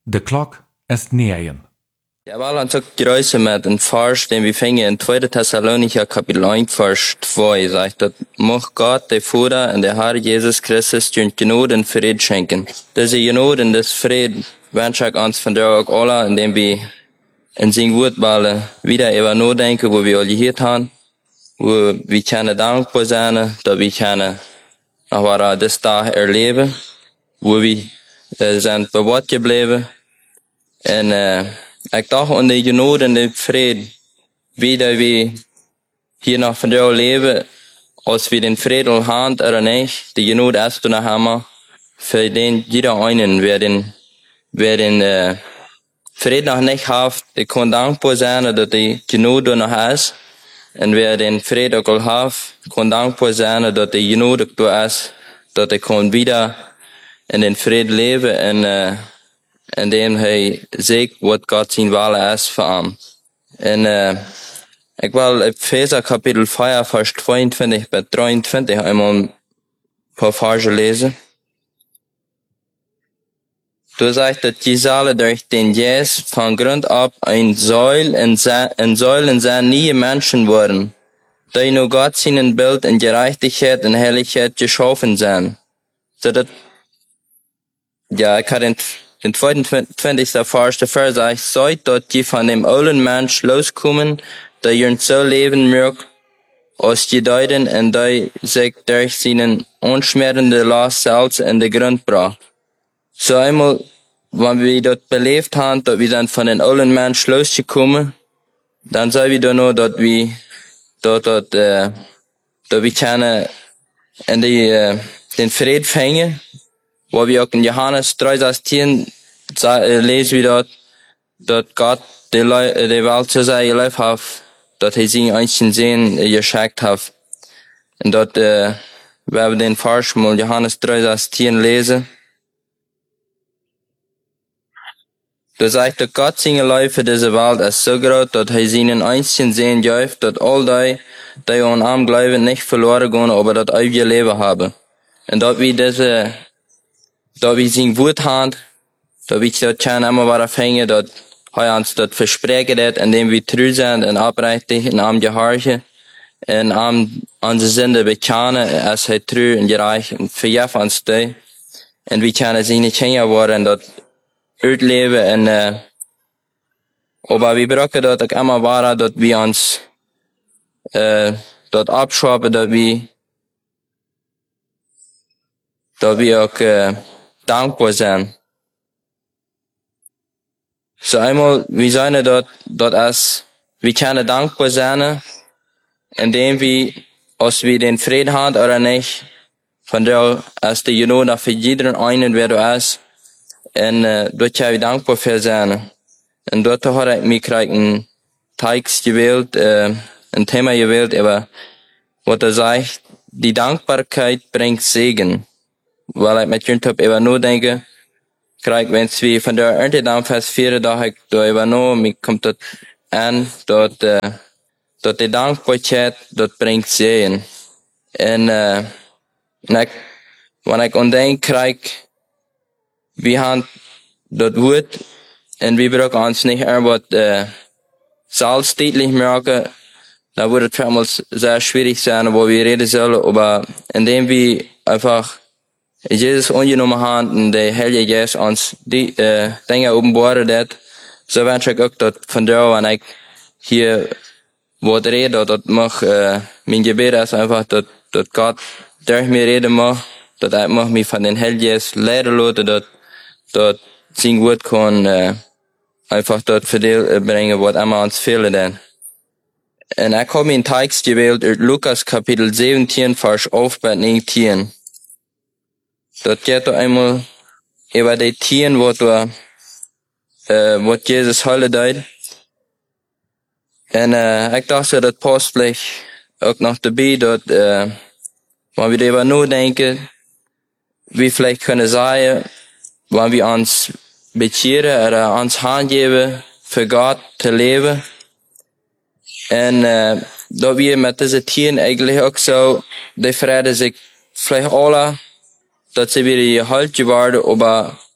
De klok est 9. Ja, wel aan het kruisen met een vers, den we vingen in 2 Thessalonicher kapitel 1 vers 2, zegt dat mocht Gott, de Vader en de Herr Jesus Christus je genade en vrede schenken. Deze genade en deze vrede wens ik ons vandaag ook alle, indem we in zijn woordballen wieder even nadenken, wo we al gehört haben, wo we kunnen dankbaar zijn, dat we kunnen nog wat deze dag erleben, wo we zijn bewaard gebleven. En ik dacht aan de genade en de vrede, wie dat we hier nog vandaag leven, als we den vrede al hebben oder niet, de genade is er nog helemaal, voor den jeder einen, wer den vrede nog niet heeft, die kan dankbaar zijn dat de genade er nog is. En wer den vrede ook al heeft, kan dankbaar zijn dat de genade ook er is, dat hij kan wieder in den vrede leven en indem hij zegt wat God zijn wille is voor hem. En ik wil Epheser kapitel 4 vers 22 bij 23 einmal een paar versen lezen. Du sagst, dass die Saale durch den Jes von Grund ab ein Säulen sein nie Menschen wurden, die nur Gott seinen Bild in Gerechtigkeit und Herrlichkeit geschaffen sind. So dat, ja, ich hatte den 22. Vers, der Vers sagt, seid dort die von dem alten Mensch loskommen, der ihren so leben mögt, als die Deuten und die sich durch seinen unschmerende Last selbst in den Grund bracht. So einmal, wenn wir dort belebt haben, dass wir sind von den alten Mensch losgekommen, dann sei wir da noch, dass wir können in den Fried fängen, wo wir auch in Johannes 3,16 lesen wir dort, dass Gott die Welt so sehr geliebt hat, dass er seinen einzigen Sohn geschenkt hat. Und dort werden wir den Vers mal Johannes 3,16 lesen. Da sagt, dass Gott seine Liebe für diese Welt ist so groß, dass er seinen einzigen Sohn gibt, dass all die an ihm glauben, nicht verloren gehen, aber das ewige Leben haben. Und dass wir sein Wort haben, dass wir das können immer wieder fängen, dass er uns das versprechen hat, indem wir treu sind und aufrichtig in ihm gehorchen, und ihm unsere Sünde bekennen, als er treu und gerecht und vergibt uns die. Und wir können seine Kinder werden, dass uitleven en aber wir brauchen dort auch immer wahr, dass wir uns dort abschaffen, dass wir auch dankbar sind. So einmal, wir sind dort als wir können dankbar sein, indem wir, als wir den Frieden haben oder nicht, von der als die Genade für jeden einen, wer du ist. En dort kan we dankbaar voor zijn. En dort had ik me een tekst gewählt, een Thema gewählt, aber wat er zegt, die Dankbarkeit bringt Segen. Weil ik met jullie heb even nadenken, krijg wens we van der Ernte dan vers 4, dat ik door even na, me komt het aan, dat de dankbaarheid, dat brengt Segen. En wanneer ik aan denk, krijg wir haben das Wort und wir brauchen uns nicht irgendwas selbstständig merken. Da würde es damals sehr schwierig sein, wo wir reden sollen, aber indem wir einfach Jesus angenommen haben und der Heilige Geist uns die Dinge offenbaren hat, so wünsche ich auch, dass von da, wenn ich hier was rede, dass mein Gebet ist einfach, dass Gott durch mich reden mag, dass ich mich von den Heiligen Geist leiden lasse, dat zijn woord kan einfach dort verdeel brengen wat immer uns fehlen denn. En ik heb een tekst gewählt uit Lukas kapitel 17 vers 11 bij 19. Dat gaat er einmal über die Tieren wat Jesus heilen deed. En ik dacht dat past vielleicht ook nog dabei dat wanneer we darüber nadenken, wie vielleicht können sagen, wenn wir uns bekehren oder uns hingeben, für Gott zu leben. Und da wir mit diesen Tieren eigentlich auch so, die freuen sich vielleicht alle, dass sie wieder gehalten werden, aber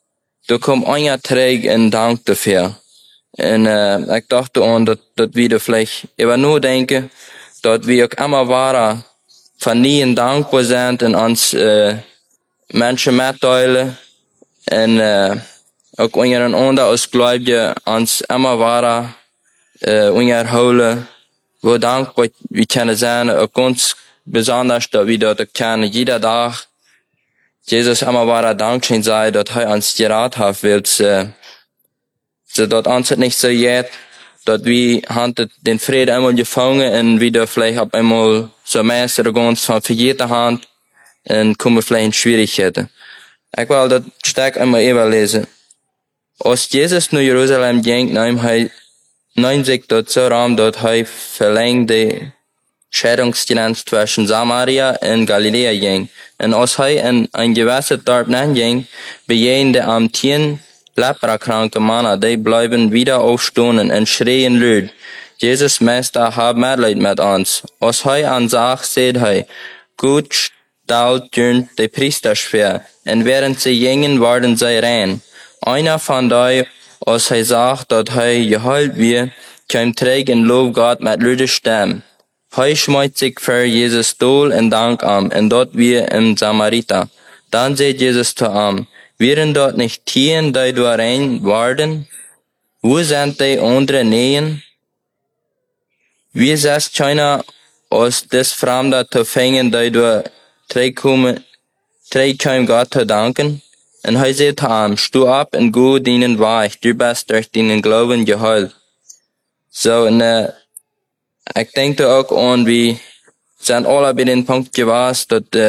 da kommt einer terug en dank dafür. En ik dacht aan dat we er vielleicht über nur denken, dat we ook immer ware van nie dankbaar zijn en ons mensen mitteilen. En ook onder een ander als geloofde ons immer ware onderhouden. Hoe dankbaar we kunnen zijn, ook ons besonders dat we dat ook kunnen, jeder dag. Jezus immer ware dankbaar zijn dat hij ons geraad heeft, wilt zodat ons het niet zo geht, dat we den Frieden einmal gefangen en wieder vielleicht ab einmal so meester ganz van vergeten hand en komen vielleicht in Schwierigkeiten. Ik wil dat stuk einmal überlesen. Als Jezus naar Jeruzalem ging, nahm sich dort so ram, dat hij verlängde Scheidungsgrenze zwischen Samaria en Galilea ging. En als hij in een gewisse dorp ging, bejen de am 10 leprakranke Männer, die bleiben wieder aufstehen und schreien laut: Jesus Meister, hab Mitleid mit uns. Als hij ansah, seht hij: Gut stalt dürnt die Priester schwer, und während sie gingen, waren sie rein. Einer von die, als hij zag dat hij geheilt wird, kam terug en loof Gott mit lauter Stimme. Hij schmeut sich für Jesus dool en dank am, en dort wir im Samariter. Dann sagt Jesus zu ihm: Wären dort nicht 10, die du rein waren? Wo sind die anderen 9? Wie sagst keiner aus des Fremden zu fangen, die du zurückkommen Gott zu danken? Und er sagt zu ihm: Steh ab und geh deinen Weg, du bist durch deinen Glauben geheilt. So, und ich denke auch an, wir sind alle bei dem Punkt gewesen,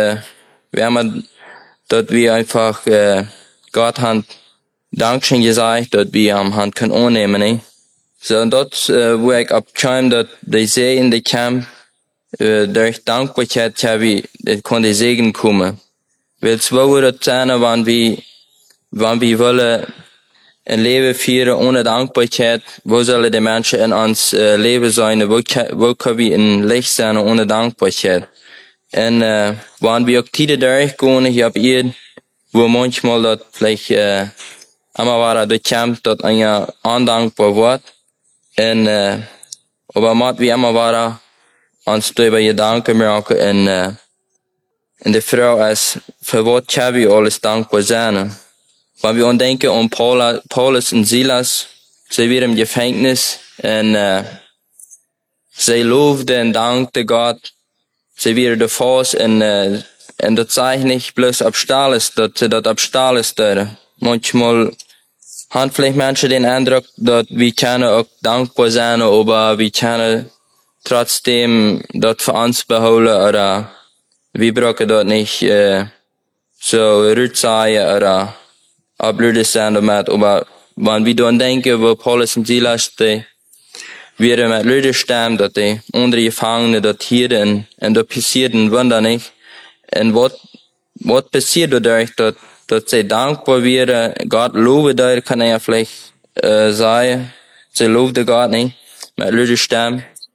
dass wir einfach Gott haben Dankeschön gesagt, dass wir am Hand können annehmen, ne? So, dort, wo ich abkam, dass die Segen, die kam, durch Dankbarkeit, konnte die Segen kommen. Weil es war oder sein, wenn wir wollen ein Leben führen ohne Dankbarkeit, wo sollen die Menschen in uns Leben sein, wo können wir in Licht sein ohne Dankbarkeit? Und wenn wir auch Tiere durchgehen, ich hab wo manchmal das vielleicht immer war durchkämpft, dass einer undankbar wird. Und aber mat wie immer war uns darüber Gedanken machen und die Frau ist, für was kann wir alles dankbar sein? Wenn wir denken an Paulus und Silas, sie waren im Gefängnis und sie lobten und dankten Gott. Sie waren davor und das zeigt nicht bloß ab Stahl ist, dass sie das ab Stahl ist. Manchmal haben vielleicht Menschen den Eindruck, dass wir können auch dankbar sein, aber wir können trotzdem das für uns behalten oder wir brauchen das nicht so ruhig sein oder ablödig sein damit. Aber wenn wir dann denken, wo Paulus und Silas wir mit lauter Stimme, dass die andere Gefangenen dort hier und da passiert ein Wunder nicht. Und was passiert dadurch, dass sie dankbar wären, Gott loben, da kann ja vielleicht sagen, sie lobte Gott nicht, mit lauter Stimme.